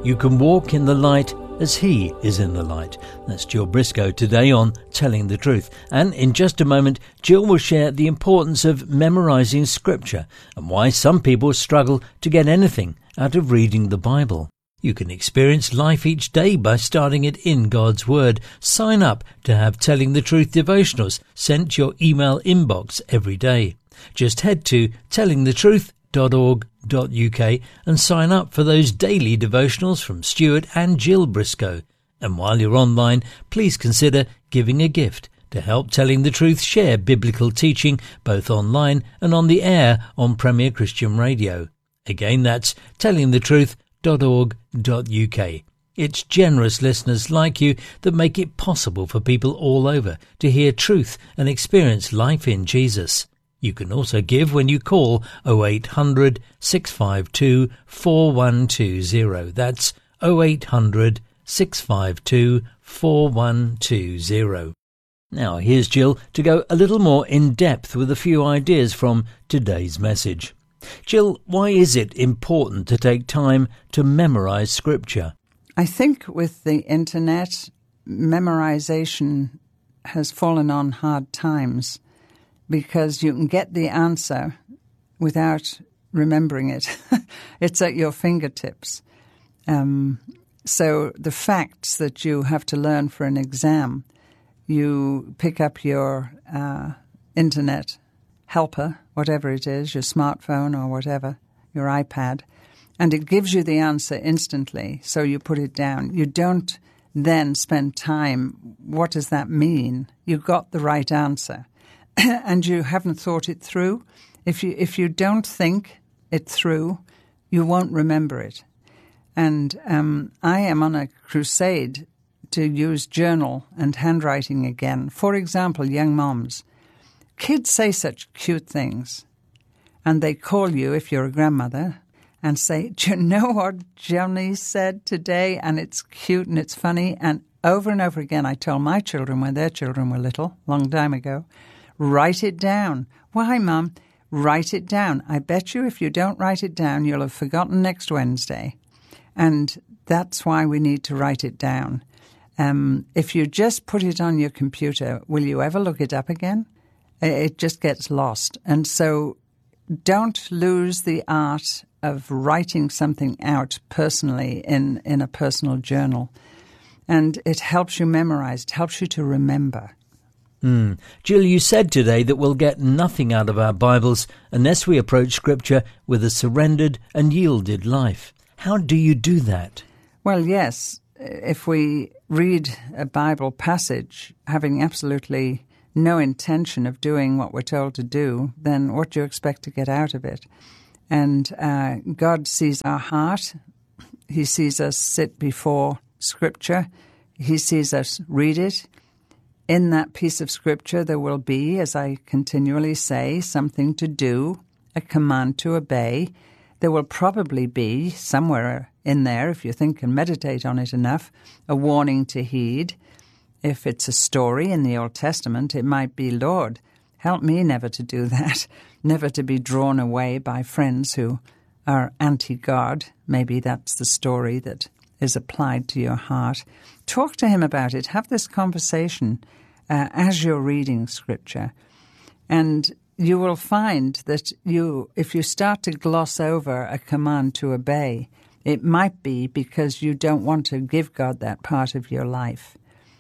you can walk in the light as He is in the light. That's Jill Briscoe today on Telling the Truth. And in just a moment, Jill will share the importance of memorising Scripture and why some people struggle to get anything out of reading the Bible. You can experience life each day by starting it in God's Word. Sign up to have Telling the Truth devotionals sent to your email inbox every day. Just head to tellingthetruth.org.uk and sign up for those daily devotionals from Stuart and Jill Briscoe. And while you're online, please consider giving a gift to help Telling the Truth share biblical teaching both online and on the air on Premier Christian Radio. Again, that's tellingthetruth.org.uk. It's generous listeners like you that make it possible for people all over to hear truth and experience life in Jesus. You can also give when you call 0800 652 4120. That's 0800 652 4120. Now here's Jill to go a little more in depth with a few ideas from today's message. Jill, why is it important to take time to memorise Scripture? I think with the internet, memorization has fallen on hard times because you can get the answer without remembering it. It's at your fingertips. So the facts that you have to learn for an exam, you pick up your internet helper, whatever it is, your smartphone or whatever, your iPad, and it gives you the answer instantly, so you put it down. You don't then spend time, what does that mean? You got the right answer, and you haven't thought it through. If you don't think it through, you won't remember it. And I am on a crusade to use journal and handwriting again. For example, young moms. Kids say such cute things, and they call you, if you're a grandmother, and say, do you know what Johnny said today? And it's cute and it's funny. And over again, I told my children when their children were little, long time ago, write it down. Why, Mum? Write it down. I bet you if you don't write it down, you'll have forgotten next Wednesday. And that's why we need to write it down. If you just put it on your computer, will you ever look it up again? It just gets lost. And so don't lose the art of writing something out personally in a personal journal. And it helps you memorize, it helps you to remember. Jill, you said today that we'll get nothing out of our Bibles unless we approach Scripture with a surrendered and yielded life. How do you do that? Well, yes, if we read a Bible passage having absolutely no intention of doing what we're told to do, then what do you expect to get out of it? And God sees our heart. He sees us sit before Scripture. He sees us read it. In that piece of Scripture there will be, as I continually say, something to do, a command to obey. There will probably be, somewhere in there, if you think and meditate on it enough, a warning to heed. If it's a story in the Old Testament, it might be, Lord, help me never to do that, never to be drawn away by friends who are anti-God. Maybe that's the story that is applied to your heart. Talk to Him about it. Have this conversation as you're reading Scripture. And you will find that if you start to gloss over a command to obey, it might be because you don't want to give God that part of your life.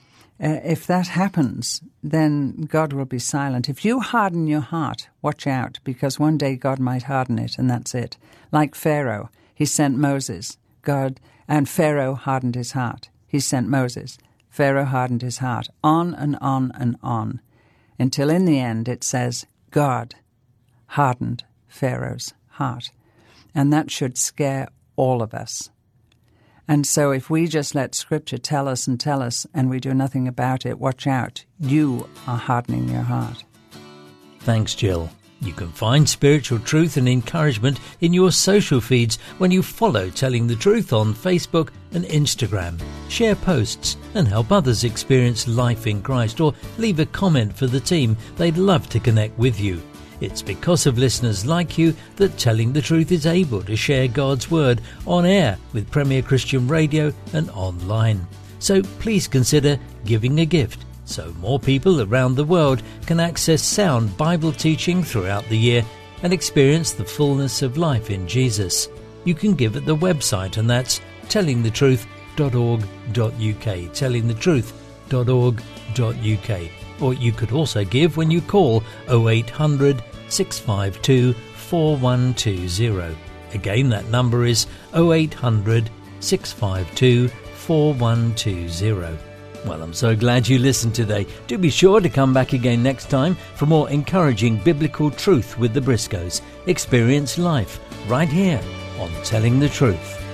If that happens, then God will be silent. If you harden your heart, watch out, because one day God might harden it, and that's it. Like Pharaoh, he sent Moses, and Pharaoh hardened his heart. He sent Moses. Pharaoh hardened his heart. On and on and on, until in the end it says, God hardened Pharaoh's heart. And that should scare all of us. And so if we just let Scripture tell us, and we do nothing about it, watch out. You are hardening your heart. Thanks, Jill. You can find spiritual truth and encouragement in your social feeds when you follow Telling the Truth on Facebook and Instagram. Share posts and help others experience life in Christ, or leave a comment for the team. They'd love to connect with you. It's because of listeners like you that Telling the Truth is able to share God's Word on air with Premier Christian Radio and online. So please consider giving a gift so more people around the world can access sound Bible teaching throughout the year and experience the fullness of life in Jesus. You can give at the website, and that's tellingthetruth.org.uk, tellingthetruth.org.uk. Or you could also give when you call 0800 652 4120. Again, that number is 0800 652 4120. Well, I'm so glad you listened today. Do be sure to come back again next time for more encouraging biblical truth with the Briscoes. Experience life right here on Telling the Truth.